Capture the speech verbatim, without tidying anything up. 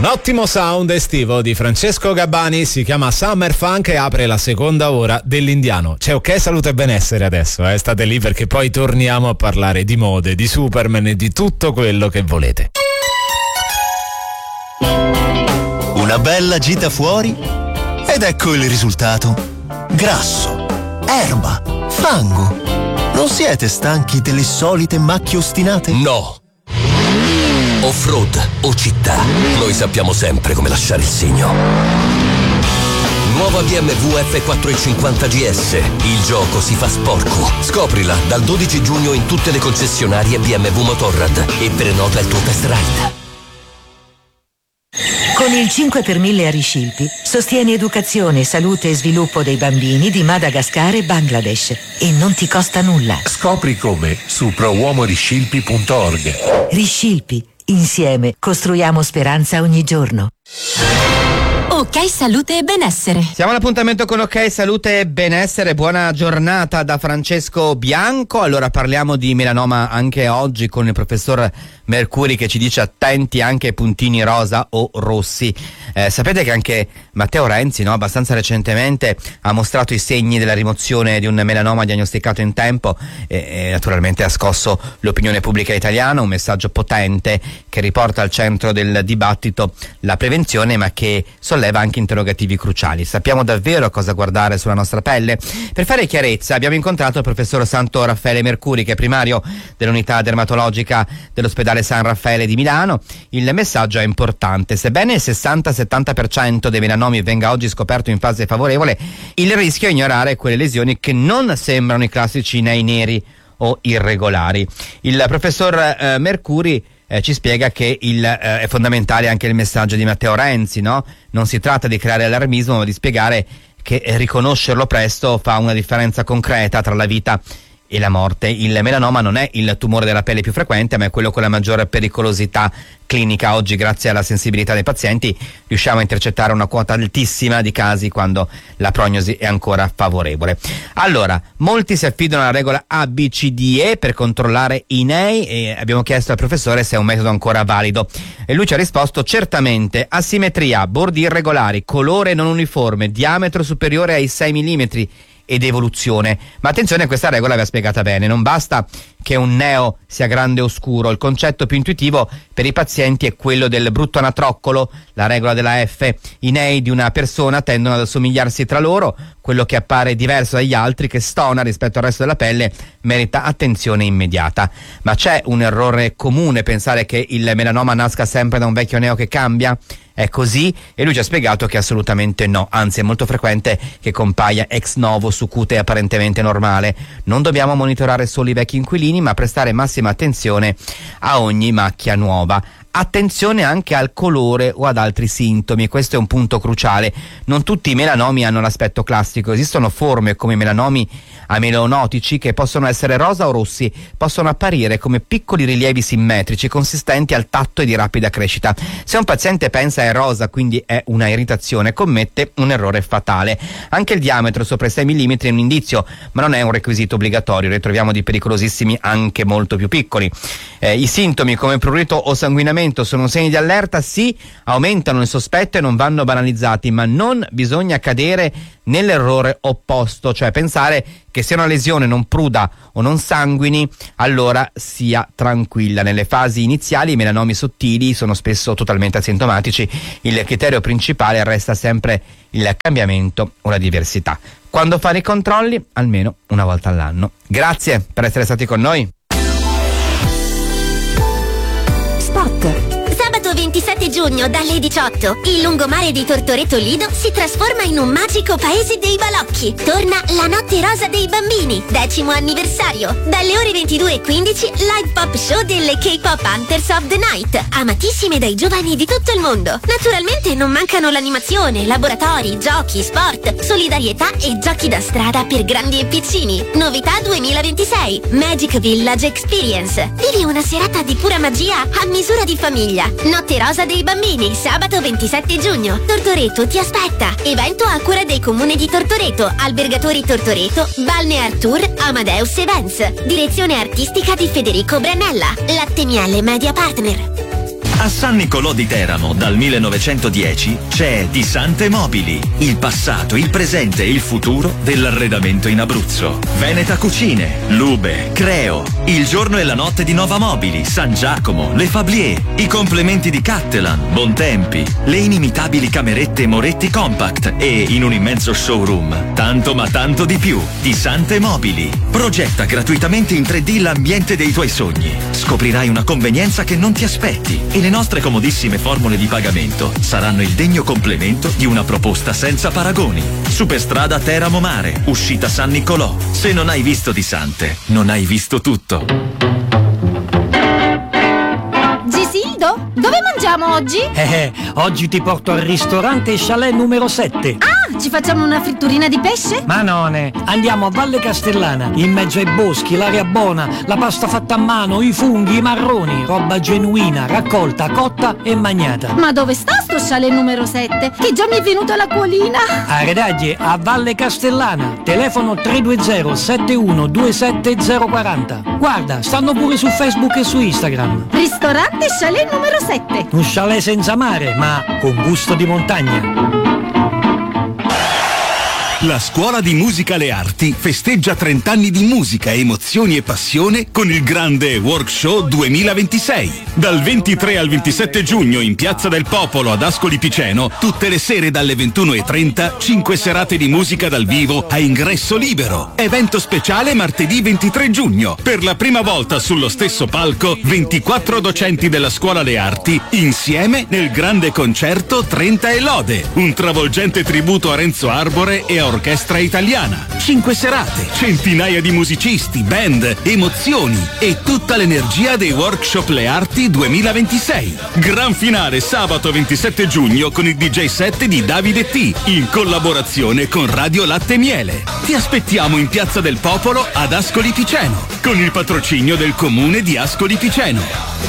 Un ottimo sound estivo di Francesco Gabbani, si chiama Summer Funk e apre la seconda ora dell'Indiano. C'è Ok Salute e Benessere adesso, eh? State lì perché poi torniamo a parlare di mode, di Superman e di tutto quello che volete. Una bella gita fuori ed ecco il risultato. Grasso, erba, fango. Non siete stanchi delle solite macchie ostinate? No. Off-road o città, noi sappiamo sempre come lasciare il segno. Nuova B M W F quattrocentocinquanta G S. Il gioco si fa sporco. Scoprila dal dodici giugno in tutte le concessionarie B M W Motorrad e prenota il tuo test ride. Con il cinque per mille a Riscilpi sostieni educazione, salute e sviluppo dei bambini di Madagascar e Bangladesh e non ti costa nulla. Scopri come su pro uomo riscilpi punto org. Riscilpi, insieme costruiamo speranza ogni giorno. Ok Salute e Benessere. Siamo all'appuntamento con Ok Salute e Benessere. Buona giornata da Francesco Bianco. Allora parliamo di melanoma anche oggi con il professor Mercuri che ci dice attenti anche ai puntini rosa o rossi. Eh, sapete che anche Matteo Renzi, no, abbastanza recentemente ha mostrato i segni della rimozione di un melanoma diagnosticato in tempo e, e naturalmente ha scosso l'opinione pubblica italiana, un messaggio potente che riporta al centro del dibattito la prevenzione ma che solleva anche interrogativi cruciali. Sappiamo davvero a cosa guardare sulla nostra pelle? Per fare chiarezza abbiamo incontrato il professor Santo Raffaele Mercuri che è primario dell'unità dermatologica dell'ospedale San Raffaele di Milano. Il messaggio è importante: sebbene il sessanta settanta per cento dei melanomi venga oggi scoperto in fase favorevole, il rischio è ignorare quelle lesioni che non sembrano i classici nei neri o irregolari. Il professor eh, Mercuri Eh, ci spiega che il, eh, è fondamentale anche il messaggio di Matteo Renzi, no? Non si tratta di creare allarmismo, ma di spiegare che eh, riconoscerlo presto fa una differenza concreta tra la vita e la morte. Il melanoma non è il tumore della pelle più frequente, ma è quello con la maggiore pericolosità clinica. Oggi, grazie alla sensibilità dei pazienti, riusciamo a intercettare una quota altissima di casi quando la prognosi è ancora favorevole. Allora, molti si affidano alla regola A B C D E per controllare i N E I e abbiamo chiesto al professore se è un metodo ancora valido e lui ci ha risposto: certamente, asimmetria, bordi irregolari, colore non uniforme, diametro superiore ai sei millimetri ed evoluzione. Ma attenzione, questa regola va spiegata bene, non basta che un neo sia grande o scuro, il concetto più intuitivo per i pazienti è quello del brutto anatroccolo, la regola della F. I nei di una persona tendono ad assomigliarsi tra loro, quello che appare diverso dagli altri, che stona rispetto al resto della pelle, merita attenzione immediata. Ma c'è un errore comune pensare che il melanoma nasca sempre da un vecchio neo che cambia? È così? E lui ci ha spiegato che assolutamente no, anzi è molto frequente che compaia ex novo su cute apparentemente normale. Non dobbiamo monitorare solo i vecchi inquilini, ma prestare massima attenzione a ogni macchia nuova. Attenzione anche al colore o ad altri sintomi, questo è un punto cruciale. Non tutti i melanomi hanno l'aspetto classico, esistono forme come i melanomi amelonotici che possono essere rosa o rossi, possono apparire come piccoli rilievi simmetrici consistenti al tatto e di rapida crescita. Se un paziente pensa è rosa, quindi è una irritazione, commette un errore fatale. Anche il diametro sopra i sei millimetri è un indizio, ma non è un requisito obbligatorio, ne troviamo di pericolosissimi anche molto più piccoli. Eh, I sintomi come prurito o sanguinamento sono segni di allerta, sì, aumentano il sospetto e non vanno banalizzati, ma non bisogna cadere nell'errore opposto, cioè pensare che se una lesione non pruda o non sanguini, allora sia tranquilla. Nelle fasi iniziali i melanomi sottili sono spesso totalmente asintomatici, il criterio principale resta sempre il cambiamento o la diversità. Quando fare i controlli? Almeno una volta all'anno. Grazie per essere stati con noi. Sabato ventisette giugno dalle diciotto il lungomare di Tortoreto Lido si trasforma in un magico paese dei balocchi. Torna la notte rosa dei bambini, decimo anniversario. Dalle ore ventidue e quindici live pop show delle K-pop Hunters of the Night, amatissime dai giovani di tutto il mondo. Naturalmente non mancano l'animazione, laboratori, giochi, sport, solidarietà e giochi da strada per grandi e piccini. Novità duemilaventisei Magic Village Experience. Vivi una serata di pura magia a misura di famiglia. Notte rosa dei bambini, sabato ventisette giugno. Tortoreto ti aspetta. Evento a cura del comune di Tortoreto, Albergatori Tortoreto, Balnear Tour, Amadeus Events. Direzione artistica di Federico Brannella. Latte Miele Media Partner. A San Nicolò di Teramo dal millenovecentodieci c'è Di Sante Mobili, il passato, il presente e il futuro dell'arredamento in Abruzzo. Veneta Cucine, Lube, Creo, il giorno e la notte di Nova Mobili, San Giacomo, Le Fablier, i complementi di Cattelan, Bontempi, le inimitabili camerette Moretti Compact e in un immenso showroom tanto ma tanto di più. Di Sante Mobili. Progetta gratuitamente in tre D l'ambiente dei tuoi sogni. Scoprirai una convenienza che non ti aspetti e le nostre comodissime formule di pagamento saranno il degno complemento di una proposta senza paragoni. Superstrada Teramo Mare, uscita San Nicolò. Se non hai visto Di Sante, non hai visto tutto. Gisildo, dove mangiamo oggi? Eh, oggi ti porto al ristorante Chalet numero sette. Ah, ci facciamo una fritturina di pesce? Ma none, andiamo a Valle Castellana, in mezzo ai boschi, l'aria buona, la pasta fatta a mano, i funghi, i marroni, roba genuina, raccolta, cotta e magnata. Ma dove sta sto Chalet numero sette? Che già mi è venuta l'acquolina. A Redaglie, a Valle Castellana, telefono tre due zero sette uno due sette zero quattro zero. Guarda, stanno pure su Facebook e su Instagram. Ristorante Chalet numero sette. Un chalet senza mare, ma con gusto di montagna. La Scuola di Musica Le Arti festeggia trenta anni di musica, emozioni e passione con il grande Workshow duemilaventisei. Dal ventitré al ventisette giugno in Piazza del Popolo ad Ascoli Piceno, tutte le sere dalle ventuno e trenta, cinque serate di musica dal vivo a ingresso libero. Evento speciale martedì ventitré giugno. Per la prima volta sullo stesso palco, ventiquattro docenti della Scuola Le Arti insieme nel grande concerto trenta e lode. Un travolgente tributo a Renzo Arbore e a Orchestra Italiana. Cinque serate, centinaia di musicisti, band, emozioni e tutta l'energia dei Workshop Le Arti duemilaventisei. Gran finale sabato ventisette giugno con il D J set di Davide T in collaborazione con Radio Latte Miele. Ti aspettiamo in Piazza del Popolo ad Ascoli Piceno con il patrocinio del Comune di Ascoli Piceno.